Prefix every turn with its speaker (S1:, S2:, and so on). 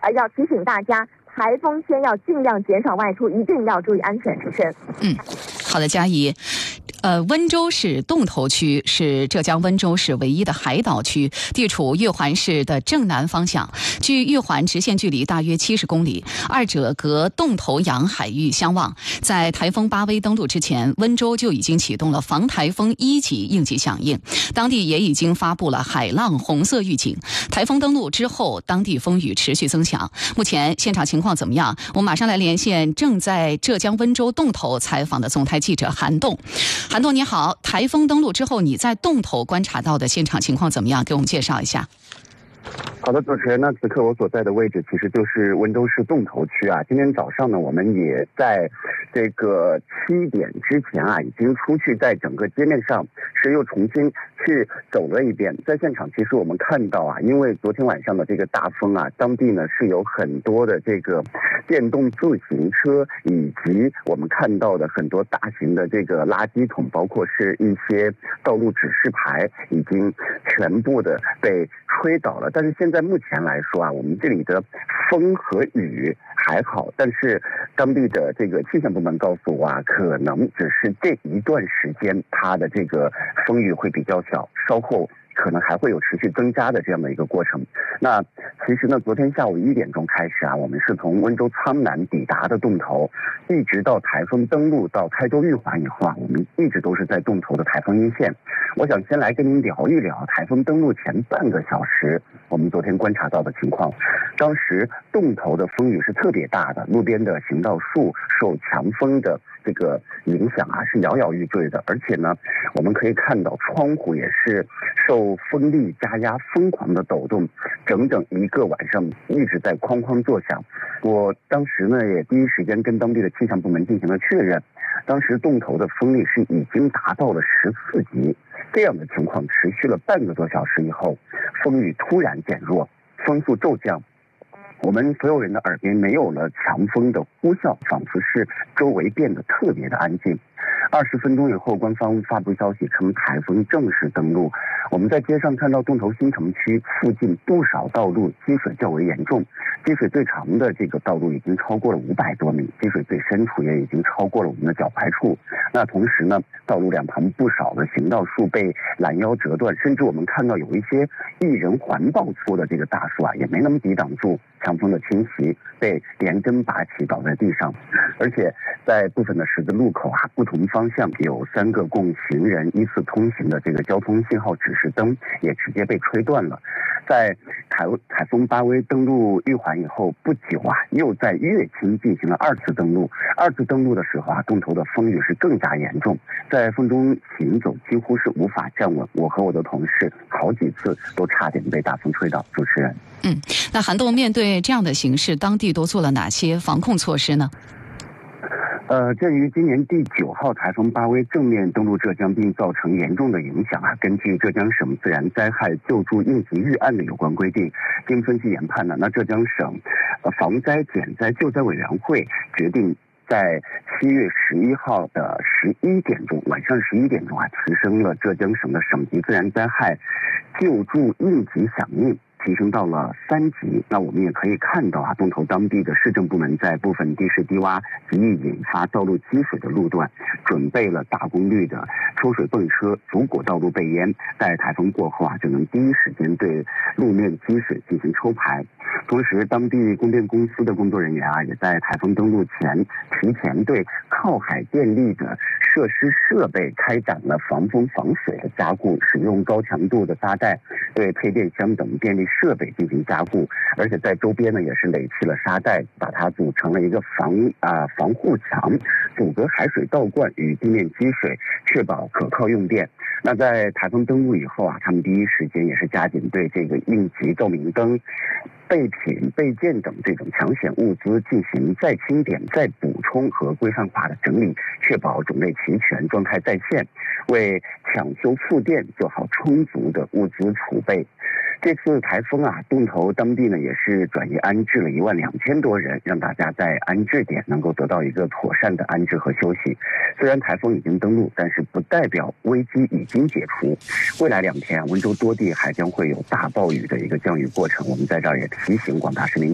S1: 要提醒大家，台风天要尽量减少外出，一定要注意安全。主持人，
S2: 好的，佳怡。温州市洞头区是浙江温州市唯一的海岛区，地处玉环市的正南方向，距玉环直线距离大约70公里，二者隔洞头洋海域相望。在台风巴威登陆之前，温州就已经启动了防台风1级应急响应，当地也已经发布了海浪红色预警。台风登陆之后，当地风雨持续增强。目前现场情况怎么样？我们马上来连线正在浙江温州洞头采访的总台记者韩栋。韩栋你好，台风登陆之后，你在洞头观察到的现场情况怎么样？给我们介绍一下。
S3: 好的，主持人，那此刻我所在的位置其实就是温州市洞头区啊。今天早上呢，我们也在这个7点之前啊，已经出去在整个街面上是又重新去走了一遍。在现场，其实我们看到啊，因为昨天晚上的这个大风啊，当地呢是有很多的这个电动自行车，以及我们看到的很多大型的这个垃圾桶，包括是一些道路指示牌，已经全部的被吹倒了。但是现在目前来说啊，我们这里的风和雨还好，但是当地的这个气象部门告诉我啊，可能只是这一段时间它的这个风雨会比较小，稍后可能还会有持续增加的这样的一个过程。那其实呢，昨天下午1点钟开始啊，我们是从温州苍南抵达的洞头，一直到台风登陆到开州玉环以后啊，我们一直都是在洞头的台风阴线。我想先来跟您聊一聊台风登陆前半个小时我们昨天观察到的情况。当时洞头的风雨是特别大的，路边的行道树受强风的这个影响啊，是摇摇欲坠的。而且呢，我们可以看到窗户也是受风力加压疯狂的抖动，整整一个晚上一直在哐哐作响。我当时呢也第一时间跟当地的气象部门进行了确认，当时洞头的风力是已经达到了14级。这样的情况持续了半个多小时以后，风雨突然减弱，风速骤降，我们所有人的耳边没有了强风的呼啸，仿佛是周围变得特别的安静。20分钟以后，官方发布消息称台风正式登陆。我们在街上看到洞头新城区附近不少道路积水较为严重，积水最长的这个道路已经超过了500多米，积水最深处也已经超过了我们的脚踝处。那同时呢，道路两旁不少的行道树被拦腰折断，甚至我们看到有一些一人环抱粗的这个大树啊，也没能抵挡住强风的侵袭，被连根拔起倒在地上。而且在部分的十字路口啊，不同方向有3个供行人依次通行的这个交通信号指示灯也直接被吹断了。在台风巴威登陆玉环以后不久啊，又在乐清进行了2次登陆。2次登陆的时候啊，洞头的风雨是更加严重，在风中行走几乎是无法站稳，我和我的同事好几次都差点被大风吹倒。主持人，
S2: 那韩栋面对这样的形势，当地都做了哪些防控措施呢？
S3: 鉴于今年第9号台风巴威正面登陆浙江并造成严重的影响啊，根据浙江省自然灾害救助应急预案的有关规定，经分析研判呢，那浙江省防灾减灾救灾委员会决定在7月11号的11点钟，晚上11点钟啊，提升了浙江省的省级自然灾害救助应急响应，提升到了3级。那我们也可以看到啊，洞头当地的市政部门在部分地势低洼极易引发道路积水的路段，准备了大功率的抽水泵车，阻裹道路被淹。待台风过后啊，就能第一时间对路面积水进行抽排。同时，当地供电公司的工作人员啊，也在台风登陆前提前对靠海电力的设施设备开展了防风防水的加固，使用高强度的沙袋对配电箱等电力设备进行加固，而且在周边呢也是垒砌了沙袋，把它组成了一个防护墙，阻隔海水倒灌与地面积水，确保可靠用电。那在台风登陆以后啊，他们第一时间也是加紧对这个应急照明灯、备品、备件等这种抢险物资进行再清点、再补充和规范化的整理，确保种类齐全、状态在线，为抢修复电做好充足的物资储备。这次台风啊，洞头当地呢也是转移安置了12000多人，让大家在安置点能够得到一个妥善的安置和休息。虽然台风已经登陆，但是不代表危机已经解除。未来2天啊，温州多地还将会有大暴雨的一个降雨过程。我们在这儿也提醒广大市民